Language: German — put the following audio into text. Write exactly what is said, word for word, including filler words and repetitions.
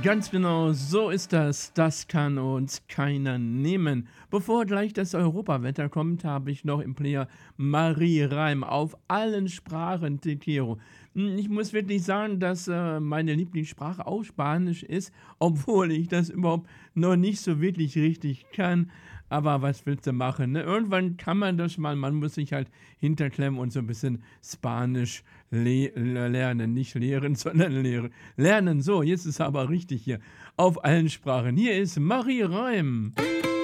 Ganz genau, so ist das. Das kann uns keiner nehmen. Bevor gleich das Europawetter kommt, habe ich noch im Player Marie Reim auf allen Sprachen Te quiero. Hm, ich muss wirklich sagen, dass, äh, meine Lieblingssprache auch Spanisch ist, obwohl ich das überhaupt noch nicht so wirklich richtig kann. Aber was willst du machen, ne? Irgendwann kann man das mal, man muss sich halt hinterklemmen und so ein bisschen Spanisch le lernen. Nicht lehren, sondern lehren. Lernen. So, jetzt ist aber richtig hier. Auf allen Sprachen. Hier ist Marie Reim.